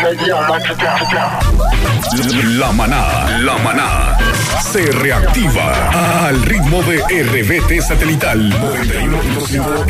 La manada se reactiva al ritmo de RBT Satelital 91.5